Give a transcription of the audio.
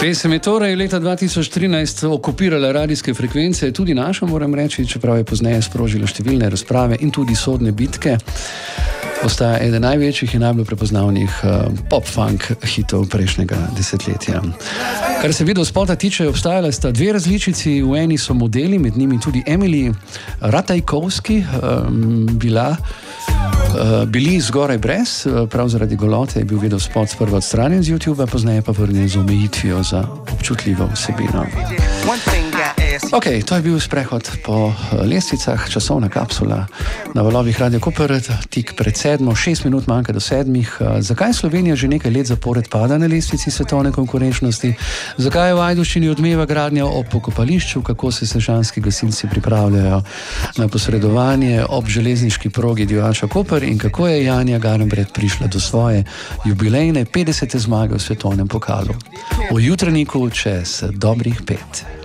Pesem je torej leta 2013 okupirala radijske frekvence, tudi naša, moram reči, čeprav je pozneje sprožila številne razprave in tudi sodne bitke. Ostaja eden največjih in najbolj prepoznavnih pop-funk hitov prejšnjega desetletja. Kar se video spota tiče, obstajala sta dve različici, v eni so modeli, med njimi tudi Emily Ratajkowski, bili zgoraj brez, prav zaradi golote je bil video spot sprva odstranjen z YouTubea, pozneje pa vrnjen z omejitvijo za občutljivo vsebino. Ok, to je bil sprehod po lestvicah, časovna kapsula na valovih Radio Koper, tik pred 6 minut manjka do 7. Zakaj Slovenija že nekaj let zapored pada na lestvici svetovne konkurenčnosti? Zakaj v Ajdovščini odmeva gradnja ob pokopališču? Kako se sežanski gasilci pripravljajo na posredovanje ob železniški progi Divača Koper? In kako je Janja Garnbret prišla do svoje jubilejne 50. zmage v svetovnem pokalu? V Jutreniku čez dobrih 5.